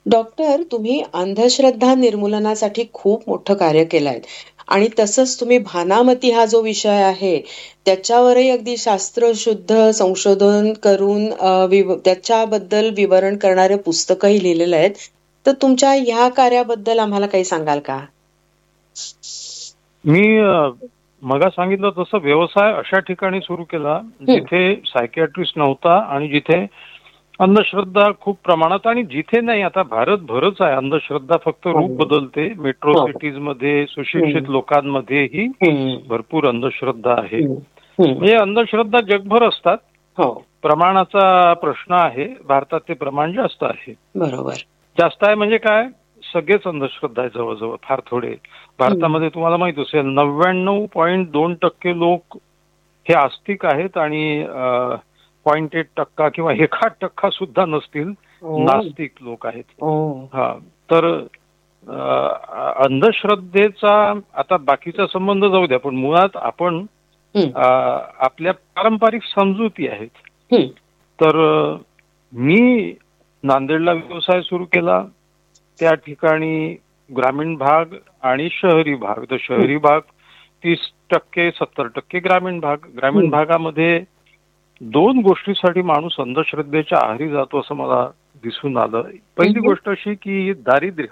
Doctor, तुम्ही अंधश्रद्धा निर्मूलनासाठी खूप मोठं कार्य केलंय आणि तसंच तुम्ही भानामती हा जो विषय आहे त्याच्यावरही अगदी शास्त्रशुद्ध संशोधन करून त्याच्याबद्दल विवरण करणारे पुस्तकही लिहिलेले आहेत. तर तुमच्या ह्या कार्याबद्दल आम्हाला काही सांगाल का? मी मगा सांगितलं तसं व्यवसाय अशा ठिकाणी सुरू केला जिथे सायकियाट्रिस्ट नव्हता आणि जिथे अंधश्रद्धा खूप प्रमाणात, आणि जिथे नाही, आता भारतभरच आहे अंधश्रद्धा, फक्त रूप बदलते. मेट्रो सिटीज मध्ये सुशिक्षित लोकांमध्येही भरपूर अंधश्रद्धा आहे. म्हणजे अंधश्रद्धा जगभर असतात. प्रमाणाचा प्रश्न आहे. भारतात ते प्रमाण जास्त आहे. बरोबर. जास्त आहे म्हणजे काय, सगळेच अंधश्रद्धा आहे जवळजवळ. फार थोडे भारतामध्ये तुम्हाला माहित असेल 99.2% लोक हे आस्तिक आहेत आणि 0.8% किंवा 1% सुद्धा नसतील नास्तिक लोक आहेत. हा, तर अंधश्रद्धेचा आता बाकीचा संबंध जाऊ द्या, पण मुळात आपण आपल्या पारंपरिक समजुती आहेत. तर मी नांदेडला व्यवसाय सुरू केला. त्या ठिकाणी ग्रामीण भाग आणि शहरी भाग. तर शहरी भाग 30%, 70% ग्रामीण भाग. ग्रामीण भागामध्ये दोन गोष्टीसाठी माणूस अंधश्रद्धेच्या आहारी जातो असं मला दिसून आलं. पहिली गोष्ट अशी की दारिद्र्य.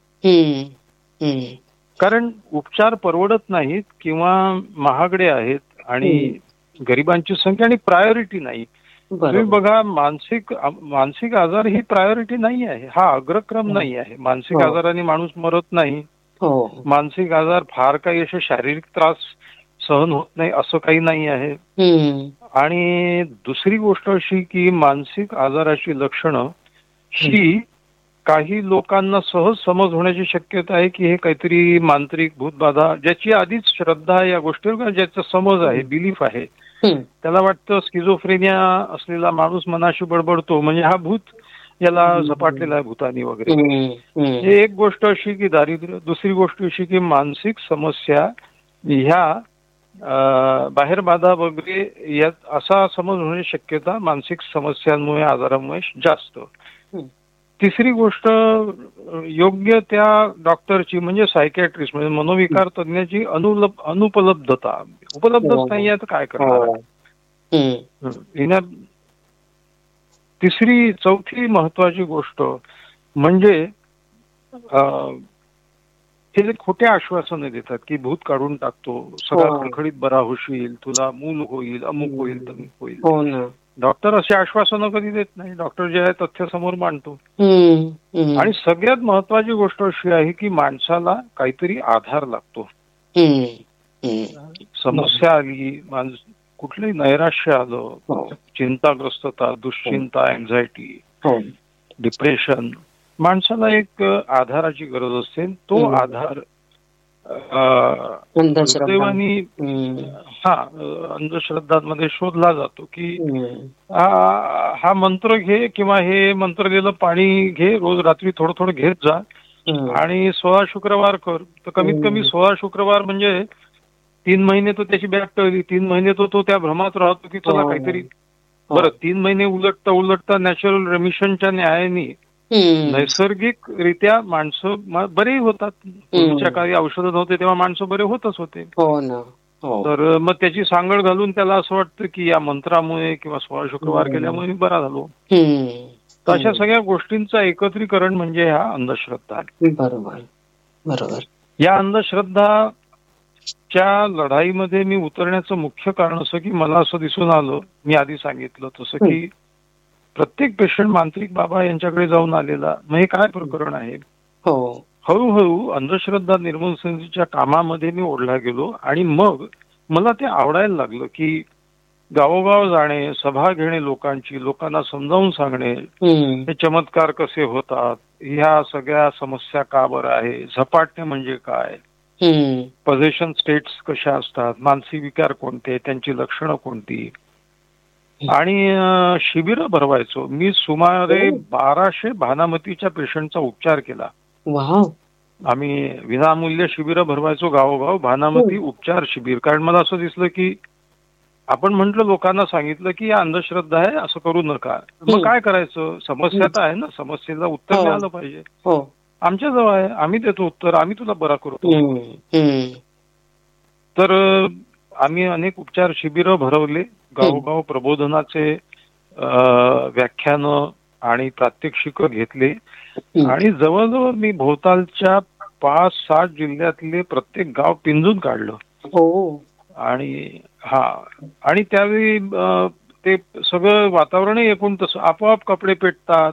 कारण उपचार परवडत नाहीत किंवा महागडे आहेत आणि गरिबांची संख्या आणि प्रायोरिटी नाही. तुम्ही बघा, मानसिक आजार ही प्रायोरिटी नाही आहे, हा अग्रक्रम नाही आहे. मानसिक आजाराने माणूस मरत नाही. मानसिक आजार फार काही असे शारीरिक त्रास सहन होत नाही असं काही नाही आहे. आणि दुसरी गोष्ट अशी की मानसिक आजाराची लक्षणं ही काही लोकांना सहज समज होण्याची शक्यता आहे की हे काहीतरी मांत्रिक भूतबाधा, ज्याची आधीच श्रद्धा या गोष्टीवर, ज्याचा समज आहे, बिलीफ आहे, त्याला वाटतं स्किझोफ्रेनिया असलेला माणूस मनाशी बडबडतो म्हणजे हा भूत याला झपाटलेला आहे भूतानी वगैरे. हे एक गोष्ट अशी की दारिद्र्य. दुसरी गोष्ट अशी की मानसिक समस्या ह्या बाहेर बाधा वगैरे यात असा समज होण्याची शक्यता मानसिक समस्यांमुळे, आजारामुळे जास्त. तिसरी गोष्ट, योग्य त्या डॉक्टरची म्हणजे सायकियाट्रिस्ट म्हणजे मनोविकार तज्ञाची अनुपलब्धता. उपलब्धच नाही आहे तर काय करणार. चौथी महत्वाची गोष्ट म्हणजे हे जे खोटे आश्वासनं देतात की भूत काढून टाकतो, सगळा खडखडीत बरा होशील, तुला मूल होईल, अमुक होईल, तमुक होईल. डॉक्टर असे आश्वासनं कधी देत नाही. डॉक्टर जे आहे तथ्य समोर मांडतो. आणि सगळ्यात महत्वाची गोष्ट अशी आहे की माणसाला काहीतरी आधार लागतो. समस्या आली, कुठलंही नैराश्य आलं, चिंताग्रस्तता, दुश्चिंता, एन्झायटी, डिप्रेशन, माणसाला एक आधाराची गरज असते. तो आधार दुर्दैवानी अंधश्रद्धांमध्ये शोधला जातो की हा मंत्र घे किंवा हे मंत्र दिलं पाणी घे, रोज रात्री थोडं थोडं घेत जा आणि 16 शुक्रवार कर. तर कमीत कमी 16 शुक्रवार म्हणजे 3 महिने तो त्याची बॅग टळली, 3 महिने तो त्या भ्रमात राहतो की चला काहीतरी बरं. 3 महिने उलटता नॅचरल रेमिशनच्या न्यायाने नैसर्गिकरित्या माणसं बरेही होतात. पूर्वीच्या काळी औषधं नव्हते तेव्हा माणसं बरे होतच होते. तर मग त्याची सांगड घालून त्याला असं वाटतं की या मंत्रामुळे किंवा 16 शुक्रवार केल्यामुळे मी बरा झालो. तर अशा सगळ्या गोष्टींचं एकत्रीकरण म्हणजे ह्या अंधश्रद्धा. बरोबर. या अंधश्रद्धाच्या लढाईमध्ये मी उतरण्याचं मुख्य कारण असं की मला असं दिसून आलं, मी आधी सांगितलं तसं की प्रत्येक पेशंट मांत्रिक बाबा यांच्याकडे जाऊन आलेला. मग हे काय प्रकरण आहे. हळूहळू अंधश्रद्धा निर्मूलन समितीच्या कामामध्ये मी ओढला गेलो आणि मग मला ते आवडायला लागलं की गावोगाव जाणे, सभा घेणे लोकांची, लोकांना समजावून सांगणे हे चमत्कार कसे होतात, ह्या सगळ्या समस्या का बरं आहे, झपाटणे म्हणजे काय, पोझिशन स्टेट्स कशा असतात, मानसिक विकार कोणते, त्यांची लक्षणं कोणती, आणि शिबिरं भरवायचो. मी सुमारे 1200 भानामतीच्या पेशंटचा उपचार केला. आम्ही विनामूल्य शिबिरं भरवायचो गावोगाव, भानामती उपचार शिबिर. कारण मला असं दिसलं की आपण म्हंटल लोकांना सांगितलं की या अंधश्रद्धा आहे, असं करू नका. मग काय करायचं? समस्या तर आहे ना, समस्येला उत्तर मिळालं पाहिजे. आमच्याजवळ आहे, आम्ही देतो उत्तर, आम्ही तुला बरा करतो. तर आम्ही अनेक उपचार शिबिरं भरवले, गावोगाव प्रबोधनाचे व्याख्यानं आणि प्रात्यक्षिकं घेतले आणि जवळजवळ मी भोवतालच्या 5-7 जिल्ह्यातले प्रत्येक गाव पिंजून काढलं. आणि त्यावेळी ते सगळं वातावरणही एकूण तसं, आपोआप कपडे पेटतात,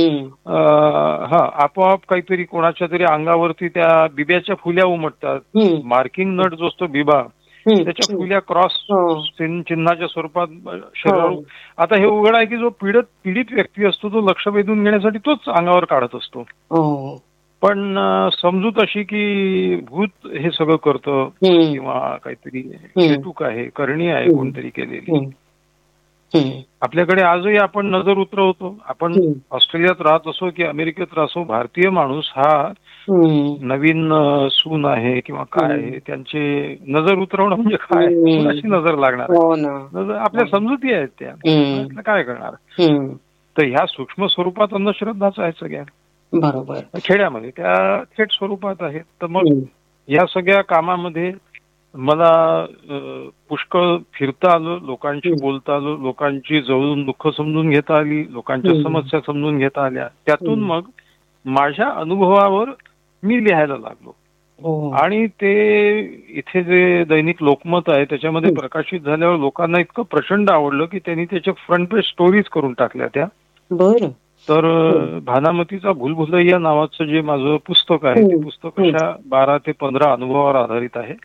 आपोआप काहीतरी कोणाच्या तरी अंगावरती त्या बिब्याच्या फुल्या उमटतात. मार्किंग नट जो असतो बिबा, त्याच्या फुल्या क्रॉस चिन्हाच्या स्वरूपात शरीरावर. आता हे उघड आहे की जो पीडित व्यक्ती असतो तो लक्ष वेधून घेण्यासाठी तोच अंगावर काढत असतो. पण समजूत अशी की भूत हे सगळं करतं किंवा काहीतरी हेतूक आहे, करणी आहे कोणतरी केलेली. आपल्याकडे आजही आपण नजर उतरवतो. आपण ऑस्ट्रेलियात राहत असो की अमेरिकेत असो, भारतीय माणूस हा नवीन सून आहे किंवा काय आहे, त्यांची नजर उतरवणं म्हणजे काय, कुणाची नजर लागणार? आपल्या समजुती आहेत त्या, काय करणार? तर ह्या सूक्ष्म स्वरूपात अंधश्रद्धाच आहे सगळ्या. बरोबर. खेड्यामध्ये त्या थेट स्वरूपात आहेत. तर मग या सगळ्या कामामध्ये मला पुष्कळ फिरता आलं, लोकांशी बोलता आलं, लोकांची जवळून दुःख समजून घेता आली, लोकांच्या समस्या समजून घेता आल्या. त्यातून मग माझ्या अनुभवावर मी लिहायला लागलो आणि ते इथे जे दैनिक लोकमत आहे त्याच्यामध्ये प्रकाशित झाल्यावर लोकांना इतकं प्रचंड आवडलं की त्यांनी त्याच्या फ्रंट पेज स्टोरीज करून टाकल्या त्या. बरं. तर भानामतीचा भूलभुलैया नावाचं जे माझं पुस्तक आहे ते पुस्तक अशा 12 ते 15 अनुभवावर आधारित आहे.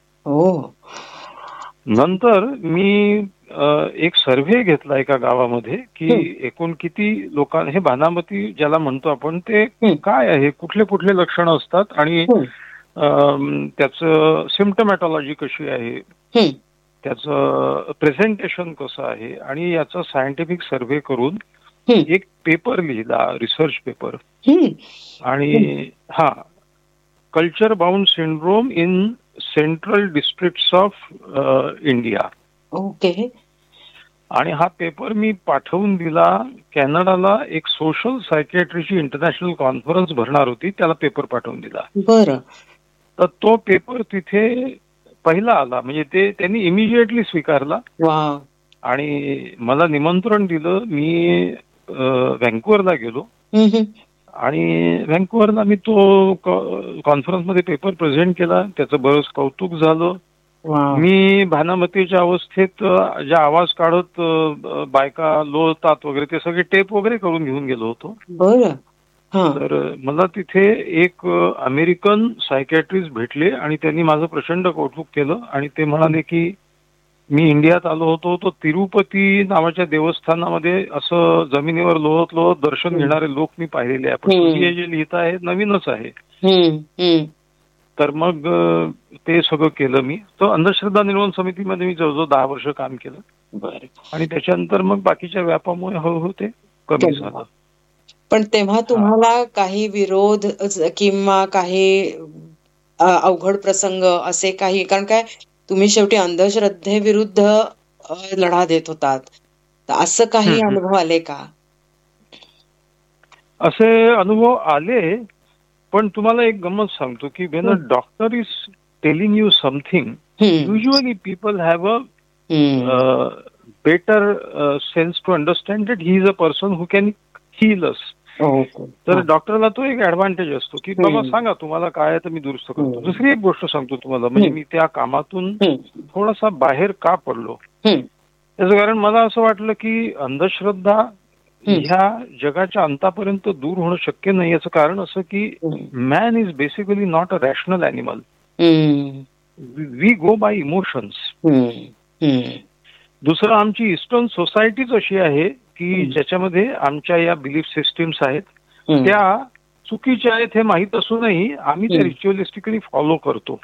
नंतर मी एक सर्व्हे घेतला एका गावामध्ये की एकूण किती लोकांना हे भानामती ज्याला म्हणतो आपण ते काय आहे, कुठले कुठले लक्षणं असतात आणि त्याचं सिम्पटमॅटॉलॉजी कशी आहे, त्याचं प्रेझेंटेशन कसं आहे आणि याचा सायंटिफिक सर्व्हे करून एक पेपर लिहिला, रिसर्च पेपर. आणि culture bound syndrome in central districts of India. Okay. आणि हा पेपर मी पाठवून दिला कॅनडाला. एक सोशल सायकॅट्रीची इंटरनॅशनल कॉन्फरन्स भरणार होती, त्याला पेपर पाठवून दिला. बरं. तर तो पेपर तिथे पहिला आला, म्हणजे ते त्यांनी इमिजिएटली स्वीकारला आणि मला निमंत्रण दिलं. मी व्हँकुव्हरला गेलो आणि व्हँकुव्हरला मी तो कॉन्फरन्समध्ये पेपर प्रेझेंट केला. त्याचं बरंच कौतुक झालं. मी भानामतीच्या अवस्थेत ज्या आवाज काढत बायका लोळतात वगैरे ते सगळे टेप वगैरे करून घेऊन गेलो होतो. बरं. तर मला तिथे एक अमेरिकन सायकॅट्रिस्ट भेटले आणि त्यांनी माझं प्रचंड कौतुक केलं आणि ते म्हणाले की मी इंडियात आलो होतो, तो तिरुपती नावाच्या देवस्थानामध्ये असं जमिनीवर लोळत लोळत दर्शन घेणारे लोक मी पाहिलेले आहे, पण तुम्ही हे जे लिहिता आहे नवीनच आहे. तर मग ते सगळं केलं मी. तो अंधश्रद्धा निर्मूलन समितीमध्ये मी जवळजवळ 10 वर्ष काम केलं आणि त्याच्यानंतर मग बाकीच्या व्यापामुळे हळूहळू ते कमी झालं. पण तेव्हा तुम्हाला काही विरोध किंवा काही अवघड प्रसंग असे काही, कारण काय तुम्ही शेवटी अंधश्रद्धेविरुद्ध लढा देत होतात, तर असं काही अनुभव आले का? असे अनुभव आले, पण तुम्हाला एक गंमत सांगतो की when a doctor is telling you something, usually people have a better sense to understand that he is a person who can heal अस. तर डॉक्टरला तो एक ऍडव्हान्टेज असतो की बाबा सांगा तुम्हाला काय आहे तर मी दुरुस्त करतो. दुसरी एक गोष्ट सांगतो तुम्हाला, म्हणजे मी त्या कामातून थोडासा बाहेर का पडलो त्याचं कारण मला असं वाटलं की अंधश्रद्धा ह्या जगाच्या अंतापर्यंत दूर होणं शक्य नाही. याचं कारण असं की man is basically not a rational animal. We go bye emotions. दुसरं, आमची ईस्टर्न सोसायटीच अशी आहे की ज्याच्यामध्ये आमच्या या बिलीफ सिस्टीम्स आहेत त्या चुकीच्या आहेत हे माहीत असूनही आम्ही ते रिच्युअलिस्टिकली फॉलो करतो.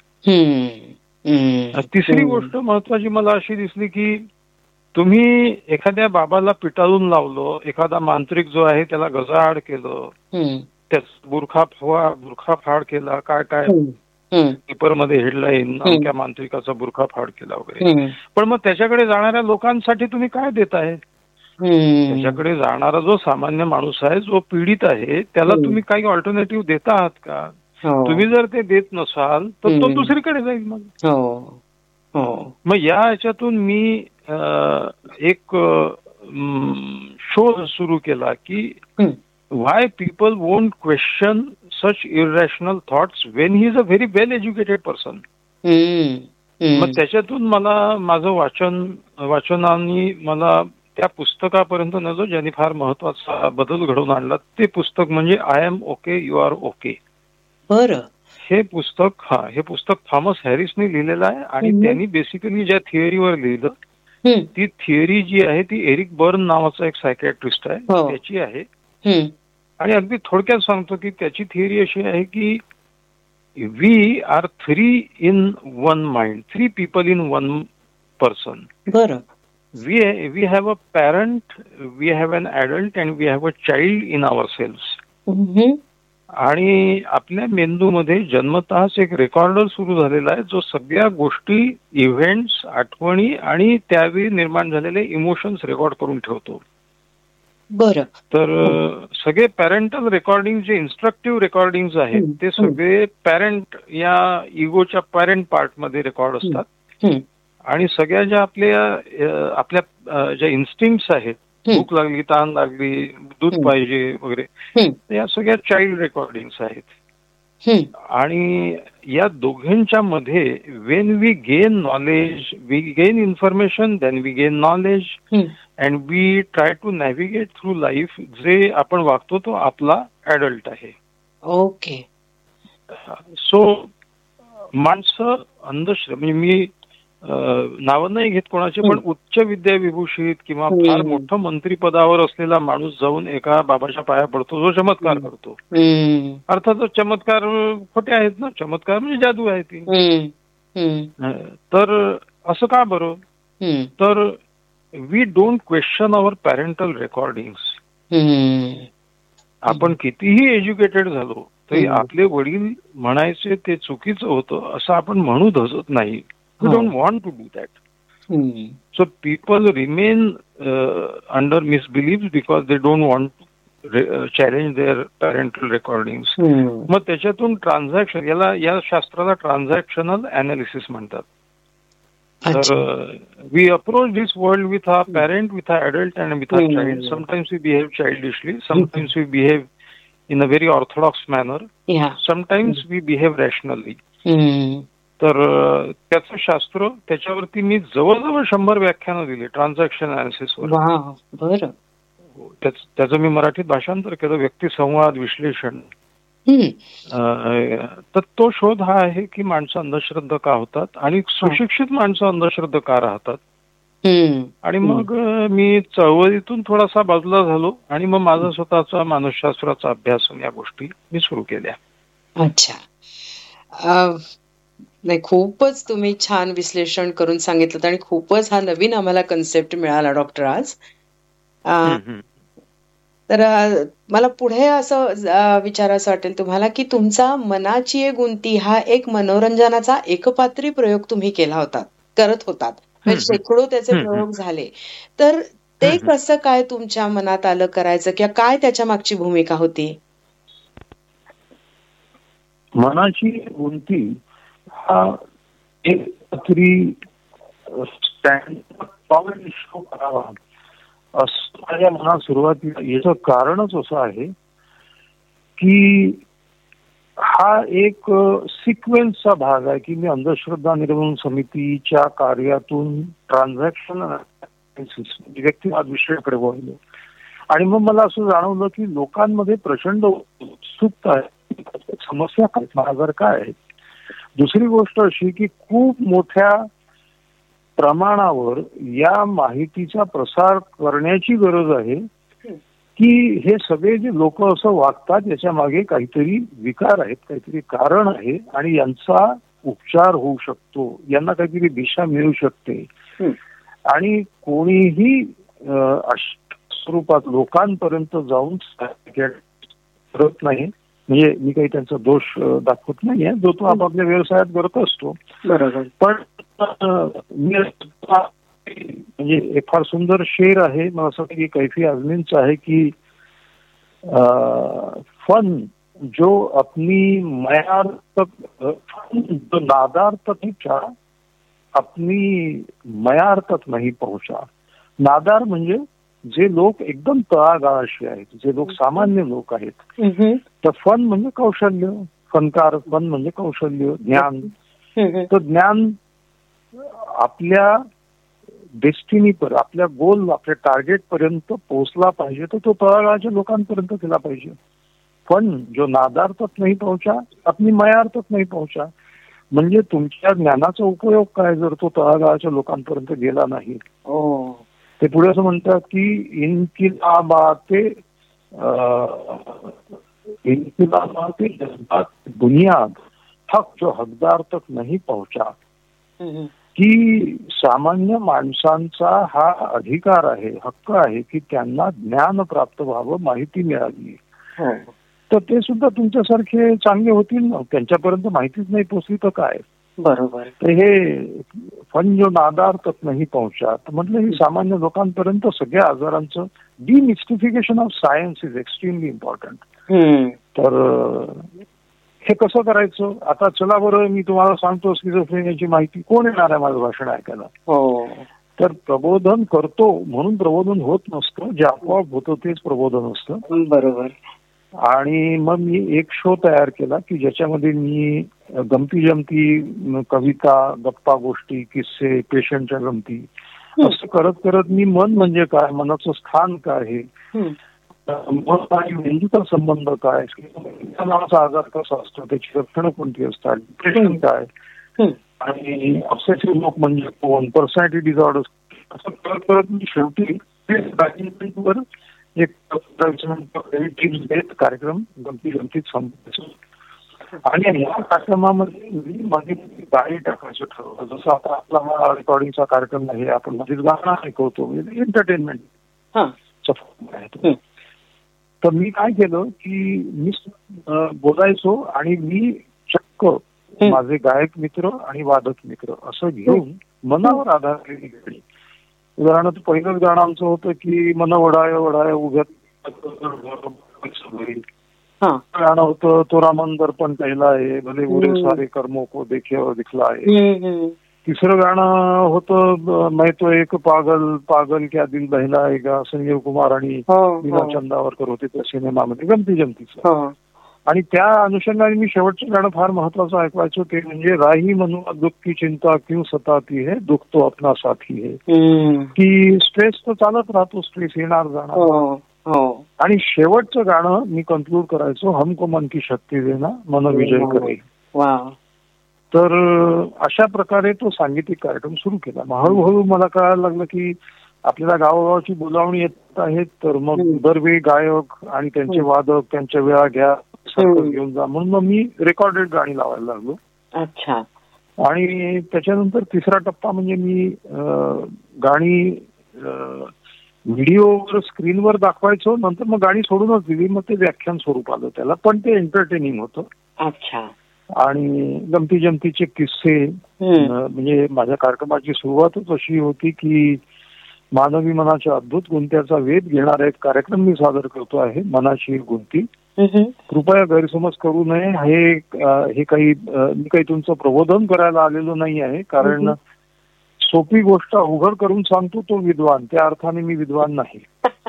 तिसरी गोष्ट महत्वाची मला अशी दिसली की तुम्ही एखाद्या बाबाला पिटाळून लावलं, एखादा मांत्रिक जो आहे त्याला गजाआड केलं, त्याच बुरखा फाड केला, काय काय, पेपरमध्ये हेडलाईन अमक्या मांत्रिकाचा बुरखा फाड केला वगैरे. पण मग त्याच्याकडे जाणाऱ्या लोकांसाठी तुम्ही काय देताय? त्याच्याकडे जाणारा जो सामान्य माणूस आहे, जो पीडित आहे, त्याला तुम्ही काही ऑल्टरनेटिव्ह देता आहात का? तुम्ही जर ते देत नसाल तर तो दुसरीकडे जाईल. मग या ह्याच्यातून मी एक शोध सुरू केला की why people won't question such irrational thoughts when he is a very well educated person. मग त्याच्यातून मला माझं वाचनाने मला त्या पुस्तकापर्यंत नेलो ज्यांनी फार महत्वाचा बदल घडवून आणला. ते पुस्तक म्हणजे I am okay you R okay. बरं. हे पुस्तक थॉमस हॅरिसने लिहिलेलं आहे आणि त्यांनी बेसिकली ज्या थिअरीवर लिहिलं ती थिअरी जी आहे ती एरिक बर्न नावाचा एक सायकॅट्रिस्ट आहे त्याची आहे. आणि अगदी थोडक्यात सांगतो की त्याची थिअरी अशी आहे की we R 3 in 1 mind, 3 people in 1 person. बरं. We have a parent, we have an adult and we have a child in ourselves. आणि आपल्या मेंदूमध्ये जन्मतःच एक रेकॉर्डर सुरू झालेला आहे जो सगळ्या गोष्टी, इव्हेंट्स, आठवणी आणि त्यावेळी निर्माण झालेले इमोशन्स रेकॉर्ड करून ठेवतो. बरं. तर सगळे पॅरेंटल रेकॉर्डिंग जे इन्स्ट्रक्टिव्ह रेकॉर्डिंग आहेत ते सगळे पॅरेंट या इगोच्या पॅरेंट पार्ट मध्ये रेकॉर्ड असतात. आणि सगळ्या ज्या आपल्या ज्या इन्स्टिंक्ट्स आहेत, भूक लागली, तहान लागली, दूध पाहिजे वगैरे, या सगळ्या चाइल्ड रेकॉर्डिंग्स आहेत. आणि या दोघांच्या मध्ये Wien we gain knowledge, we gain information, then we gain knowledge and we try to navigate through life. जे आपण वागतो तो आपला ऍडल्ट आहे. ओके. सो माणसं म्हणजे मी नावं नाही घेत कोणाचे, पण उच्च विद्या विभूषित किंवा फार मोठं मंत्रिपदावर असलेला माणूस जाऊन एका बाबाच्या पाया पडतो जो चमत्कार करतो. अर्थातच चमत्कार खोटे आहेत ना, चमत्कार म्हणजे जादू आहे ती. तर असं का बरं? तर we don't question our parental recordings. आपण कितीही एज्युकेटेड झालो तरी आपले वडील म्हणायचे ते चुकीचं होतं असं आपण म्हणू धजत नाही. We don't want to do that. So people remain under misbeliefs because they don't want to challenge their parental recordings. मग त्याच्यातून ट्रान्झॅक्शन, या शास्त्राला ट्रान्झॅक्शनल अनालिसिस म्हणतात. तर we approach this world with our parent, with our adult and with our child. Sometimes we behave childishly, sometimes we behave in a very orthodox manner, sometimes we behave rationally. तर त्याचं शास्त्र, त्याच्यावरती मी जवळजवळ 100 व्याख्यानं दिली transaction अनालिसिसवर. त्याचं मी मराठीत भाषांतर केलं, व्यक्तिसंवाद विश्लेषण. तर तो शोध हा आहे की माणसं अंधश्रद्धा का होतात आणि सुशिक्षित माणसं अंधश्रद्धा का राहतात. आणि मग मी चळवळीतून थोडासा बाजूला झालो आणि मग माझा स्वतःचा मानसशास्त्राचा अभ्यास या गोष्टी मी सुरू केल्या. अच्छा. नाही, खूपच तुम्ही छान विश्लेषण करून सांगितलं आणि खूपच हा नवीन आम्हाला कन्सेप्ट मिळाला डॉक्टर आज. तर मला पुढे असं विचारायचं वाटेल तुम्हाला की तुमचा मनाची एक गुंती हा एक मनोरंजनाचा एकपात्री प्रयोग तुम्ही करत होतात. शेकडो त्याचे प्रयोग झाले. तर ते कसं काय तुमच्या मनात आलं करायचं किंवा काय त्याच्या मागची भूमिका होती? मनाची गुंती हा एक तरी शो करावा असं माझ्या मनात सुरुवातीला याचं कारणच असं आहे की हा एक सिक्वेन्सचा भाग आहे की मी अंधश्रद्धा निर्मूलन समितीच्या कार्यातून ट्रान्झॅक्शन व्यक्तिवाद विषयाकडे वळलो. आणि मग मला असं जाणवलं की लोकांमध्ये प्रचंड उत्सुकता आहे, समस्या काय, आजार काय आहेत. दुसरी गोष्ट अशी की खूप मोठ्या प्रमाणावर या माहितीचा प्रसार करण्याची गरज आहे की हे सगळे जे लोक असं वागतात याच्या मागे काहीतरी विकार आहेत, काहीतरी कारण आहे आणि यांचा उपचार होऊ शकतो, यांना काहीतरी दिशा मिळू शकते. आणि कोणीही स्वरूपात लोकांपर्यंत जाऊन करत नाही. म्हणजे मी काही त्यांचा दोष दाखवत नाहीये, जो तो आपापल्या व्यवसायात करत असतो. बरोबर. पण म्हणजे एक फार सुंदर शेर आहे, मला असं वाटतं की कैफी आझमींचा आहे की फन जो अपनी मयार तक जो नादार तक पहुंचा अपनी मयार तक नाही पहुंचा. नादार म्हणजे जे लोक एकदम तळागाळाशी आहेत, जे लोक सामान्य लोक आहेत. तर फन म्हणजे कौशल्य, फनकार, फन म्हणजे कौशल्य, ज्ञान. तर ज्ञान आपल्या डेस्टिनी पर, आपल्या गोल, आपल्या टार्गेट पर्यंत पोहोचला पाहिजे, तर तो तळागाळाच्या लोकांपर्यंत गेला पाहिजे. फन जो नादार तक नाही पहुंचा अपनी मयार तक नाही पहुंचा. म्हणजे तुमच्या ज्ञानाचा उपयोग काय जर तो तळागाळाच्या लोकांपर्यंत गेला नाही. ते पुढे असं म्हणतात की इनकिलाबाते जज्बात बुनियाद हक जो हकदार तक नाही पहुंचा. की सामान्य माणसांचा हा अधिकार आहे, हक्क आहे की त्यांना ज्ञान प्राप्त व्हावं, माहिती मिळावी. तर ते सुद्धा तुमच्यासारखे चांगले होतील ना, त्यांच्यापर्यंत माहितीच नाही पोचली तर काय. बरोबर. तर हे फन जो नादार तक नाही पहुंचा, तर म्हटलं ही सामान्य लोकांपर्यंत सगळ्या आजारांचं डिमिस्टिफिकेशन of science is extremely important. तर हे कसं करायचं? आता चला बरं, मी तुम्हाला सांगतो स्किझोफ्रेनियाची माहिती. कोण येणार आहे माझं भाषण ऐकायला? तर प्रबोधन करतो म्हणून प्रबोधन होत नसतं, जे आपोआप होतं तेच प्रबोधन असतं. बरोबर. आणि मग मी एक शो तयार केला की ज्याच्यामध्ये मी गमती जमती कविता, गप्पा गोष्टी, किस्से, पेशंटच्या गमती असं करत करत मी मन म्हणजे काय, मनाचं स्थान काय आहे, मन आणि मेंदूचा संबंध काय, नावाचा आजार कसा असतो, त्याची लक्षणं कोणती असतात, डिप्रेशन काय आणि ऑब्सेसिव्ह लोक म्हणजे कोण, पर्सनॅलिटी डिसऑर्डर, असं करत करत मी शेवटी वर एक टिप्स देत कार्यक्रम गमती गमतीत संपवायचो. आणि या कार्यक्रमामध्ये मी माझी गाणी टाकायचं ठरवलं. जसं आता आपला हा रेकॉर्डिंगचा कार्यक्रम आहे, आपण मध्येच गाणं ऐकवतो, एंटरटेनमेंट. तर मी काय केलं की मी बोलायचो आणि मी चक्क माझे गायक मित्र आणि वादक मित्र असं घेऊन मनावर आधारलेली गाणी. उदाहरणार्थ पहिलंच गाणं आमचं होतं की मन वडाय वडाय उभ्यात गाणं होतं तो रामन दर्पण पहिला आहे, भले बुरे सारे कर्मों को देखे दिखला आहे. तिसरं गाणं होतं मैं तो एक पागल पागल क्या दिल बहलाएगा, संजीव कुमार आणि मीना चंदावरकर होते त्या सिनेमामध्ये गमती जमतीचं. आणि त्या अनुषंगाने मी शेवटचं गाणं फार महत्वाचं ऐकवायचो, ते म्हणजे राही मनुआ दुःख की चिंता क्यों सताती है, दुःख तो अपना साथी है. की स्ट्रेस तर चालत राहतो, स्ट्रेस येणार जाणार. आणि शेवटचं गाणं मी कन्क्लूड करायचो, हमको मन की शक्ती देना मन विजय करेल. तर अशा प्रकारे तो सांगीतिक कार्यक्रम सुरू केला. हळूहळू मला कळायला लागलं की आपल्याला गावोगावची बोलावणी येत आहेत, तर मग दरवेळी गायक आणि त्यांचे वादक त्यांच्या वेळा घ्या, घेऊन जा, म्हणून मग मी रेकॉर्डेड गाणी लावायला लागलो. अच्छा. आणि त्याच्यानंतर तिसरा टप्पा म्हणजे मी गाणी व्हिडिओवर स्क्रीनवर दाखवायचो, नंतर मग गाणी सोडूनच दिली. मग ते व्याख्यान स्वरूप आलं त्याला, पण ते एंटरटेनिंग होतं. अच्छा. आणि गमती जमतीचे किस्से, म्हणजे माझ्या कार्यक्रमाची सुरुवातच अशी होती की मानवी मनाच्या अद्भुत गुंत्याचा वेध घेणारा एक कार्यक्रम मी सादर करतो आहे, मनाची गुंती. कृपया गैरसमज करू नये, हे काही मी काही तुमचं प्रबोधन करायला आलेलो नाही आहे, कारण सोपी गोष्ट उघड करून सांगतो तो विद्वान, त्या अर्थाने मी विद्वान नाही.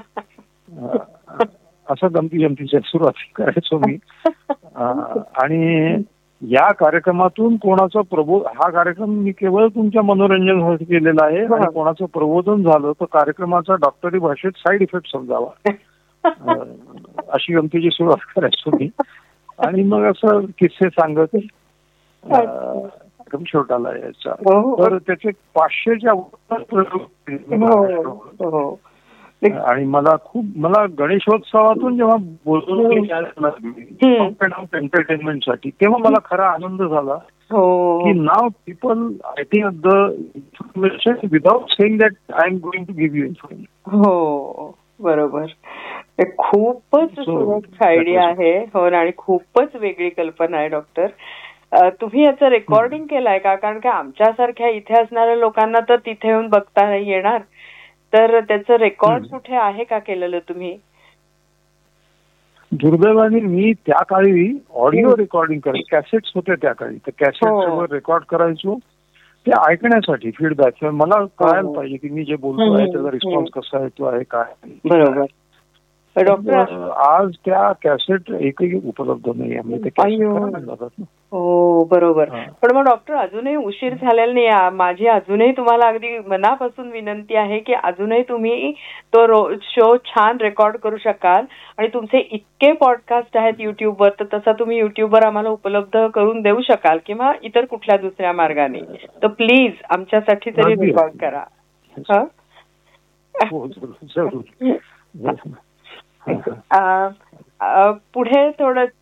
असं गमती जमतीच्या सुरुवात करायचो मी. आणि या कार्यक्रमातून कोणाचं हा कार्यक्रम मी केवळ तुमच्या मनोरंजनासाठी केलेला आहे, आणि कोणाचं प्रबोधन झालं तर कार्यक्रमाचा डॉक्टरी भाषेत साईड इफेक्ट समजावा, अशी गमतीची सुरुवात करायचो मी. आणि मग असं किस्से सांगत कार्यक्रम शेवटाला यायचा. तर त्याचे 500च्या आणि मला गणेशोत्सवातून जेव्हा बोलून एंटरटेनमेंटसाठी, तेव्हा मला खरा आनंद झाला की now people I think the information without saying that I am going to give you information. हो, बरोबर. खूपच सुरेख आयडिया आहे. हो, आणि खूपच वेगळी कल्पना आहे डॉक्टर. तुम्ही याचं रेकॉर्डिंग केलंय का? कारण की आमच्यासारख्या इथे असणाऱ्या लोकांना तर तिथे येऊन बघता नाही येणार, तर त्याचं रेकॉर्ड कुठे आहे का केलेलं तुम्ही? दुर्दैवाने मी त्या काळी ऑडिओ रेकॉर्डिंग करायचो, कॅसेट्स होते त्या काळी, तर कॅसेट्सवर रेकॉर्ड करायचो ते ऐकण्यासाठी फीडबॅक. मला कळायला पाहिजे की मी जे बोलतो आहे त्याचा रिस्पॉन्स कसा येतो आहे काय. बरोबर. डॉक्टर आज त्या कॅसेट एकही उपलब्ध नाही आहे. हो बरोबर. पण मग डॉक्टर अजूनही उशीर झालेला नाही. माझी अजूनही तुम्हाला अगदी मनापासून विनंती आहे की अजूनही तुम्ही तो शो छान रेकॉर्ड करू शकाल, आणि तुमचे इतके पॉडकास्ट आहेत युट्यूबवर, तर तसा तुम्ही युट्यूबवर आम्हाला उपलब्ध करून देऊ शकाल किंवा इतर कुठल्या दुसऱ्या मार्गाने. तर प्लीज आमच्यासाठी तरी रेकॉर्ड करा. पुढे थोडस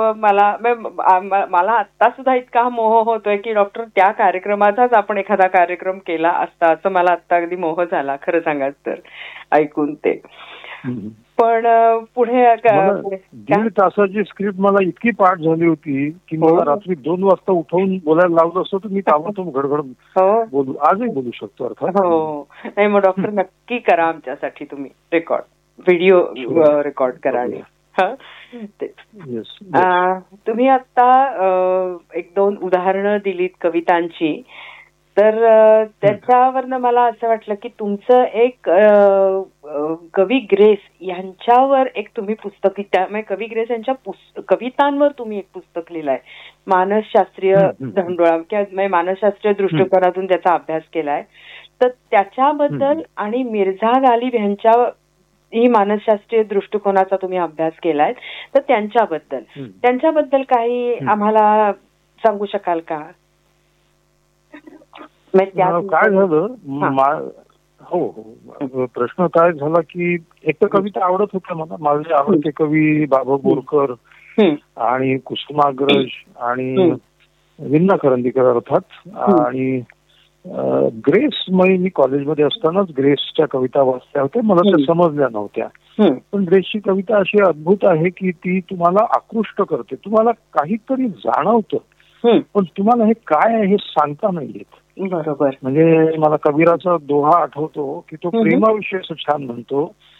मला आता सुद्धा इतका मोह होतोय की डॉक्टर त्या कार्यक्रमाचाच आपण एखादा कार्यक्रम केला असता, असं मला आता अगदी मोह झाला खरं सांगायचं तर ऐकून ते. पण पुढे 1.5 तासाची स्क्रिप्ट मला इतकी पाठ झाली होती की मला रात्री 2 वाजता उठवून बोलायला लावलं असतं तर मी ताबडतोब गडगड बोलू, आजही बोलू शकतो अर्थात. हो नाही, मग डॉक्टर नक्की करा आमच्यासाठी तुम्ही रेकॉर्ड, व्हिडिओ रेकॉर्ड करा. आणि तुम्ही आता 1-2 उदाहरणं दिलीत कवितांची, तर त्याच्यावरनं मला असं वाटलं की तुमचं एक कवी ग्रेस यांच्यावर एक तुम्ही पुस्तक, त्यामुळे कवी ग्रेस यांच्या कवितांवर तुम्ही एक पुस्तक लिहिलंय, मानसशास्त्रीय धंडोळा किंवा मानसशास्त्रीय दृष्टिकोनातून त्याचा अभ्यास केलाय. तर त्याच्याबद्दल आणि मिर्झा गालिब यांच्या ही मानसशास्त्रीय दृष्टिकोनाचा तुम्ही अभ्यास केलाय, तर त्यांच्याबद्दल काही आम्हाला सांगू शकाल का? काय झालं, हो हो, प्रश्न काय झाला की एक तर कविता आवडत होत्या मला. माझे आवडते कवी बाबा बोरकर आणि कुसुमाग्रज आणि विंदा करंदीकर अर्थात. आणि ग्रेस मी कॉलेजमध्ये असतानाच ग्रेसच्या कविता वाचल्या होत्या, मला त्या समजल्या नव्हत्या. पण ग्रेसची कविता अशी अद्भुत आहे की ती तुम्हाला आकृष्ट करते, तुम्हाला काहीतरी जाणवतं पण तुम्हाला हे काय आहे हे सांगता नाही येत. बरोबर. म्हणजे मला कबीराचा दोहा आठवतो की तो प्रेमाविषयी असं छान म्हणतो,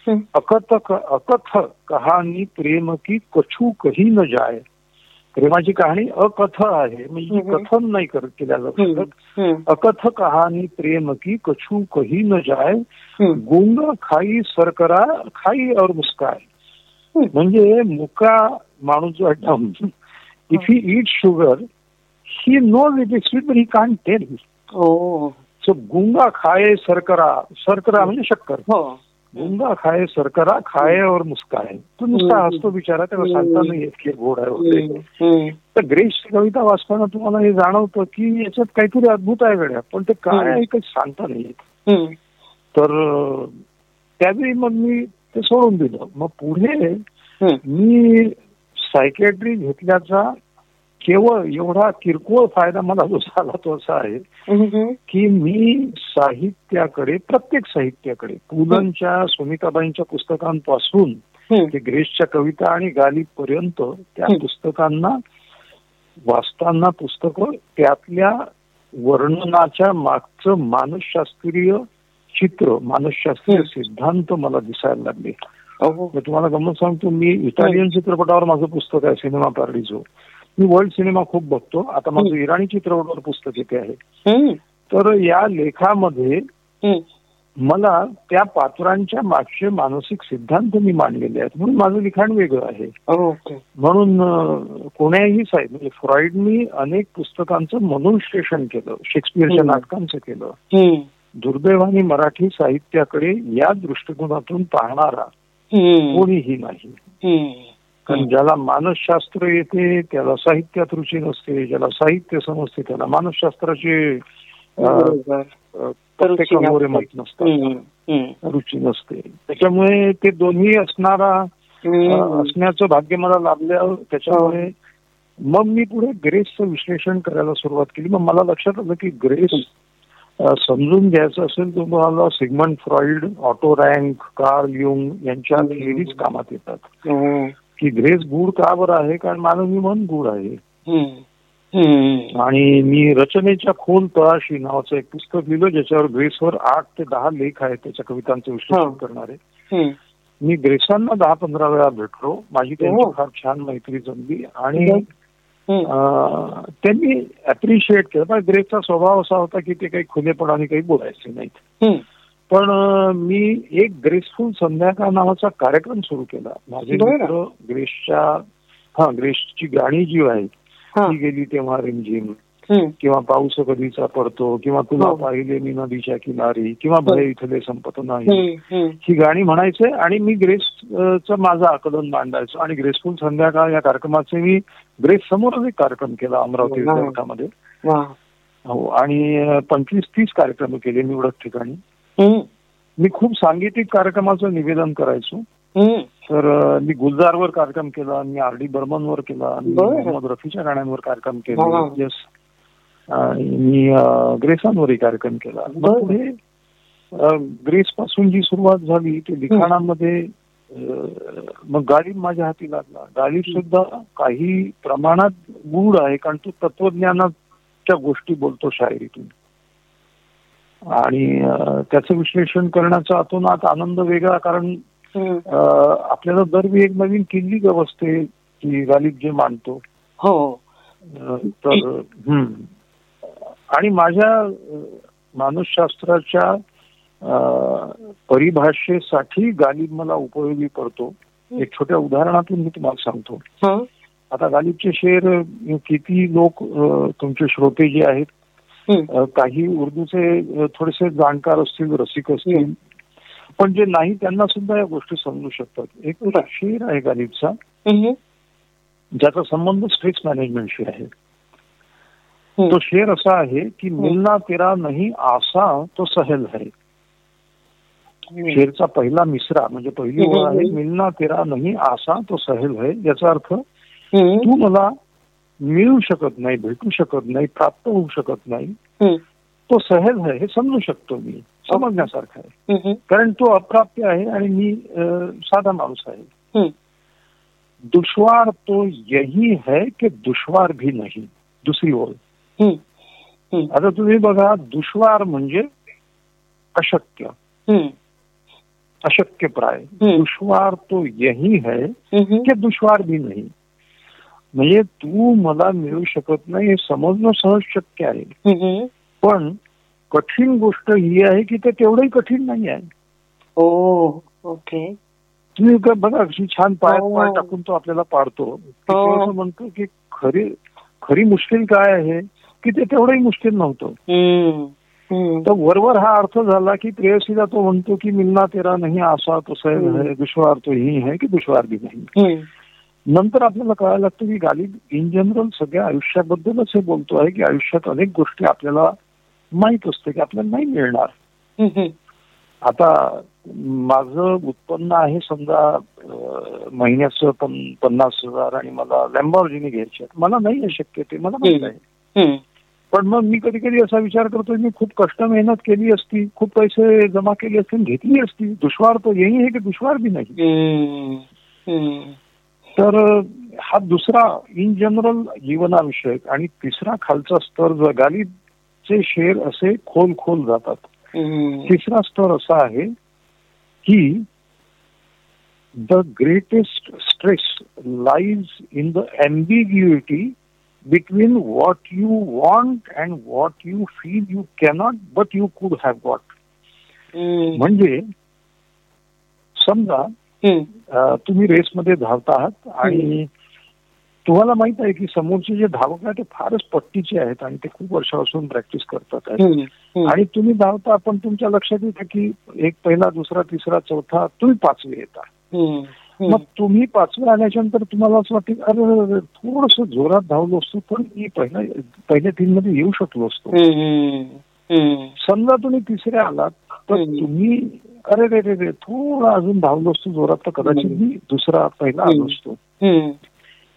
अकथ कहाणी प्रेम की कछू कही न जाय. प्रेमाची कहाणी अकथ आहे, म्हणजे कथन नाही केल्या जाऊ शकत. अकथ कहाणी प्रेम की कछू कही न जाय, गुंग खाई सरकरा खाई और मुस्काय. म्हणजे मुका माणूस जो आहे, if he eat sugar he knows it is sweet but he can't tail. So गुंगा खाए सरकरा, सरकरा म्हणजे शक्कर, गुंगा खाए सरकरा खाए और मुस्काए. तो नुसता हसतो बिचारा, त्याला सांगता नाही येत की गोड आहे वगैरे. तर ग्रेसची कविता वाचताना तुम्हाला हे जाणवतं की याच्यात काहीतरी अद्भुत आहे गड्या, पण ते काय आहे काही सांगता नाही येत. तर त्यावेळी मग मी ते सोडून दिलं. मग पुढे मी सायकॅट्री घेतल्याचा केवळ एवढा किरकोळ फायदा मला जो झाला तो असा आहे की मी साहित्याकडे, प्रत्येक साहित्याकडे, पुलंच्या सुनीताबाईंच्या पुस्तकांपासून ते ग्रेसच्या कविता आणि गालिब पर्यंत त्या पुस्तकांना वाचताना पुस्तकं त्यातल्या वर्णनाच्या मागचं मानसशास्त्रीय चित्र, मानसशास्त्रीय सिद्धांत मला दिसायला लागले. तुम्हाला गंमत सांगतो, मी इटालियन चित्रपटावर माझं पुस्तक आहे सिनेमा पार्डिझो. मी वर्ल्ड सिनेमा खूप बघतो. आता माझं इराणी चित्रपटावर पुस्तक येते आहे. तर या लेखामध्ये मला त्या पात्रांच्या मागचे मानसिक सिद्धांत मी मांडलेले आहेत, म्हणून माझं लिखाण वेगळं आहे. म्हणून कोण्याही साहेब, म्हणजे फ्रॉइडनी अनेक पुस्तकांचं मनोविश्लेषण केलं, शेक्सपियरच्या नाटकांचं केलं. दुर्दैवाने मराठी साहित्याकडे या दृष्टिकोनातून पाहणारा कोणीही नाही. कारण ज्याला मानसशास्त्र येते त्याला साहित्यात रुची नसते, ज्याला साहित्य समजते त्याला मानसशास्त्राची कंगोरे माहीत नसतात, रुची नसते. त्याच्यामुळे ते दोन्ही असण्याचं भाग्य मला लाभलं. त्याच्यामुळे मग मी पुढे ग्रेसचं विश्लेषण करायला सुरुवात केली. मग मला लक्षात आलं की ग्रेस समजून घ्यायचं असेल तुम्हाला Sigmund Freud, auto rank, Carl Jung यांच्या थिअरीज कामात येतात. की ग्रेस गुड का बरं आहे? कारण मानवी मन गुड आहे. आणि मी रचनेच्या खोल तळाशी नावाचं एक पुस्तक लिहिलं ज्याच्यावर ग्रेसवर 8 ते 10 लेख आहेत त्याच्या कवितांचे विश्लेषण करणारे. मी ग्रेसांना 10-15 वेळा भेटलो. माझी त्यांची फार छान मैत्री जमली आणि त्यांनी अप्रिशिएट केलं. पण ग्रेसचा स्वभाव असा होता की ते काही खुलेपणाने काही बोलायचे नाहीत. पण मी एक ग्रेसफुल संध्याकाळ नावाचा कार्यक्रम सुरू केला. माझे मित्र ग्रेसची गाणी जी आहेत ती गेली तेव्हा रिमझिम, किंवा पाऊस कधीचा पडतो, किंवा तुला पाहिले मी नदीच्या किनारी, किंवा भय इथले संपत नाही, ही गाणी म्हणायचे आणि मी ग्रेसचं माझं आकलन मांडायचो. आणि ग्रेसफुल संध्याकाळ या कार्यक्रमाचे मी ग्रेस समोरच एक कार्यक्रम केला अमरावती विद्यापीठामध्ये. हो, आणि 25-30 कार्यक्रम केले निवडक ठिकाणी. मी खूप सांगीतिक कार्यक्रमाचं निवेदन करायचो. तर मी गुलजारवर कार्यक्रम केला, मी R.D. बर्मनवर केला, मी मोहम्मद रफीच्या गाण्यांवर कार्यक्रम केले, मी ग्रेसांवरही कार्यक्रम केला. पुढे ग्रेस पासून जी सुरुवात झाली ते लिखाणामध्ये मग गालिब माझ्या हाती लागला. गालिब सुद्धा काही प्रमाणात गूढ आहे कारण तो तत्वज्ञानाच्या गोष्टी बोलतो शायरीतून आणि त्याचं विश्लेषण करण्याचा अतोनात आनंद वेगळा. कारण आपल्याला दरवेळी एक नवीन किल्ली गवसते की गालिब जे मांडतो. तर आणि माझ्या मानसशास्त्राच्या परिभाषेसाठी गालिब मला उपयोगी पडतो. एक छोट्या उदाहरणातून मी तुम्हाला सांगतो. आता गालिबचे शेर किती लोक तुमचे श्रोते जे आहेत काही उर्दूचे थोडेसे जाणकार असतील, रसिक असतील, पण जे नाही त्यांना सुद्धा या गोष्टी समजू शकतात. एक शेर आहे गालिबचा ज्याचा संबंध स्ट्रेस मॅनेजमेंटशी आहे. तो शेर असा आहे की मिलना तेरा नहीं आसा तो सहल है. शेरचा पहिला मिसरा म्हणजे पहिली ओळ आहे मिलना तेरा नहीं आसा तो सहल है. याचा अर्थ तू मला मिळू शकत नाही, भेटू शकत नाही, प्राप्त होऊ शकत नाही, तो सहज आहे हे समजू शकतो मी, समजण्यासारखं आहे. कारण तो अप्राप्य आहे आणि मी साधा माणूस आहे. दुश्वार तो यही है कि दुश्वार भी नहीं. दुसरी ओळ. आता तुम्ही बघा, दुश्वार म्हणजे अशक्य, अशक्यप्राय. दुश्वार तो यही है कि दुश्वार भी नहीं. म्हणजे तू मला मिळू शकत नाही हे समजणं सहज शक्य आहे, पण कठीण गोष्ट ही आहे की ते तेवढंही कठीण नाही आहे. ओके. तुम्ही बघा कशी छान पायात पाय टाकून तो आपल्याला पाडतो. असं म्हणतो की खरी मुश्किल काय आहे की ते तेवढंही मुश्किल नव्हतं. तर वरवर हा अर्थ झाला की प्रेयसीला तो म्हणतो की मिलना तेरा नहीं आसा तो सहल है, दुश्वार तो ही है की दुश्वार भी नहीं. नंतर आपल्याला कळायला लागतं की गालिब इन जनरल सगळ्या आयुष्याबद्दलच हे बोलतो आहे की आयुष्यात अनेक गोष्टी आपल्याला माहित असते की आपल्याला नाही मिळणार. आता माझं उत्पन्न आहे समजा महिन्याचं 50,000 आणि मला लॅम्बॉर्गिनी घ्यायची आहे. मला नाही आहे शक्य, ते मला माहित आहे. पण मग मी कधी कधी असा विचार करतो मी खूप कष्ट मेहनत केली असती, खूप पैसे जमा केले असते, घेतली असती. दुश्वार तो यही है की दुश्वार भी नाही. तर हा दुसरा इन जनरल जीवनाविषयक. आणि तिसरा खालचा स्तर जो गालिबचे शेर असे खोल खोल जातात. तिसरा स्तर असा आहे की the greatest stress lies in the ambiguity between what you want and what you feel you cannot but you कुड हॅव गॉट. म्हणजे समजा तुम्ही रेसमध्ये धावता आहात आणि तुम्हाला माहित आहे की समोरचे जे धावक आहेत ते फारच पट्टीचे आहेत आणि ते खूप वर्षापासून प्रॅक्टिस करतात आहेत आणि तुम्ही धावता, पण तुमच्या लक्षात येतं की एक पहिला, दुसरा, तिसरा, चौथा, तुम्ही 5वे येता. मग तुम्ही 5वे आल्याच्या नंतर तुम्हाला असं वाटतं अरे थोडस जोरात धावलो असतो पण मी पहिल्या 3 मध्ये येऊ शकलो असतो. समजा तुम्ही 3रे आलात तर तुम्ही अरे रे रे रे थोडा अजून धावलो असतो जोरात तर कदाचित मी दुसरा पहिला आलो असतो.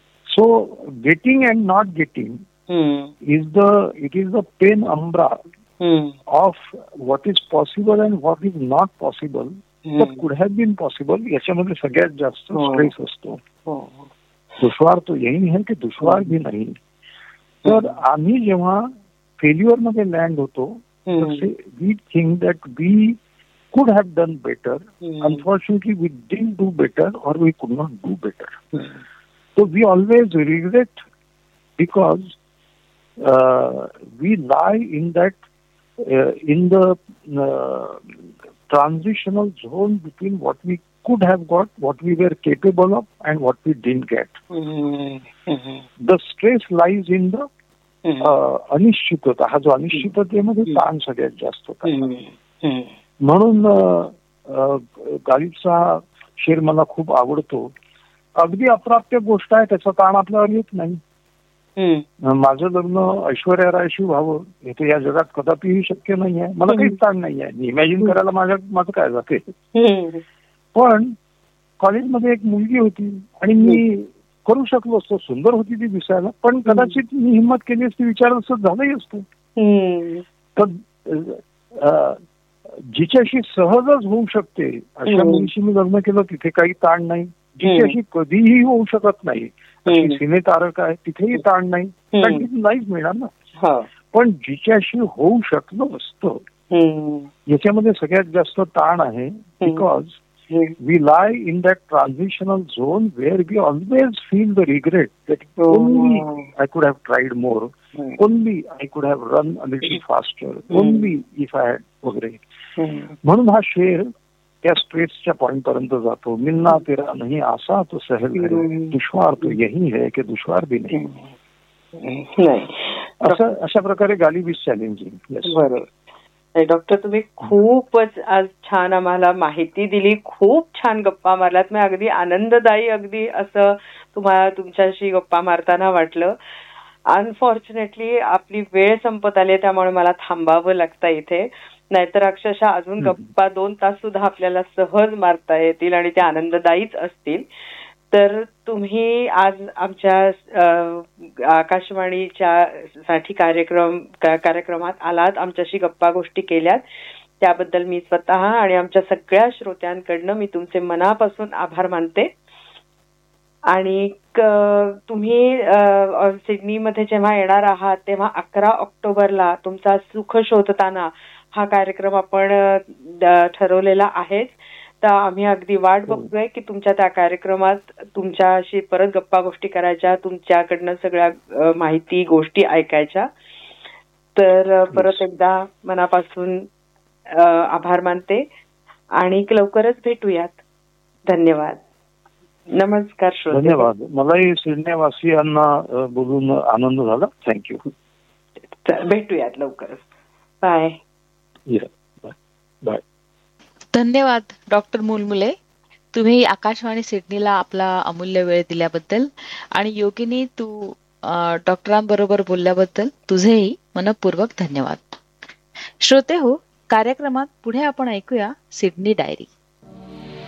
So getting and not getting it is the pen umbra of what is possible and what is not possible but कुड हॅव बीन पॉसिबल, याच्यामध्ये सगळ्यात जास्त स्ट्रेस असतो. दुश्वार तो यही है की दुश्वार भी नाही. तर आम्ही जेव्हा फेल्युअर मध्ये लँड होतो we think that we could have done better. Unfortunately, we didn't do better or we could not do better. So we always regret because we lie in that in the transitional zone between what we could have got, what we were capable of, and what we didn't get. The stress lies in the अनिश्चितता. हा जो अनिश्चिततेमध्ये ताण सगळ्यात जास्त होता. म्हणून गालिबचा शेर मला खूप आवडतो. अगदी अप्राप्य गोष्ट आहे, त्याचा ताण आपल्यावर येत नाही. माझं लग्न ऐश्वर्या रायशी व्हावं हे तर या जगात कदापिही शक्य नाही आहे. मला काहीच ताण नाही आहे. इमॅजिन करायला माझं काय जाते. पण कॉलेजमध्ये एक मुलगी होती आणि मी करू शकलो असतो. सुंदर होती ती दिसायला, पण कदाचित मी हिंमत केली असती, विचार असं झालंही असतं. तर जिच्याशी सहजच होऊ शकते अशा मुलीशी मी लग्न केलं, तिथे काही ताण नाही. जिच्याशी कधीही होऊ शकत नाही, सिने तारक आहे, तिथेही ताण नाही, कारण तिथे नाहीच मिळणार ना. पण जिच्याशी होऊ शकलं असतं याच्यामध्ये सगळ्यात जास्त ताण आहे. Because we lie in that ट्रान्झिशनल zone where we always feel the regret that only I could have tried more, only I could have run a little faster, only if I had वगैरे. म्हणून हा शेर त्या स्ट्रेसच्या point पर्यंत जातो. मिलना तेरा नहीं आसा तो सहल है, दुश्वार तो यही है कि दुश्वार भी नहीं. अशा प्रकारे गालिब इज चॅलेंजिंग. बरोबर. डॉक्टर, तुम्ही खूपच आज छान आम्हाला माहिती दिली, खूप छान गप्पा मारलात. मी अगदी आनंददायी अगदी असं तुम्हाला तुमच्याशी गप्पा मारताना वाटलं. अनफॉर्च्युनेटली आपली वेळ संपत आली, त्यामुळे मला थांबावं लागतं इथे. नाहीतर अक्षरशः अजून गप्पा 2 तास सुद्धा आपल्याला सहज मारता येतील आणि त्या आनंददायीच असतील. तर तुम्ही आज आमच्या आकाशवाणीच्या साठी कार्यक्रमात आलात, आमच्याशी गप्पा गोष्टी केल्यात, त्याबद्दल मी स्वतः आणि आमच्या सगळ्या श्रोत्यांकडनं मी तुमचे मनापासून आभार मानते. आणि तुम्ही सिडनीमध्ये जेव्हा येणार आहात तेव्हा 11 ऑक्टोबरला तुमचा सुख शोधताना हा कार्यक्रम आपण ठरवलेला आहेच. तर आम्ही अगदी वाट बघतोय की तुमच्या त्या कार्यक्रमात तुमच्याशी परत गप्पा गोष्टी करायच्या, तुमच्याकडनं सगळ्या माहिती गोष्टी ऐकायच्या. तर परत एकदा मनापासून आभार मानते आणि लवकरच भेटूयात. धन्यवाद. नमस्कार श्रोते. धन्यवाद. मलाही सिडनेवासियांना बोलून आनंद झाला. थँक्यू. भेटूयात लवकरच. बाय. बाय. धन्यवाद डॉक्टर मुलमुले, तुम्ही आकाशवाणी सिडनीला आपला अमूल्य वेळ दिल्याबद्दल आणि योगिनी तू डॉक्टरांबरोबर बोलल्याबद्दल तुझेही मनपूर्वक धन्यवाद. श्रोते हो, कार्यक्रमात पुढे आपण ऐकूया सिडनी डायरी.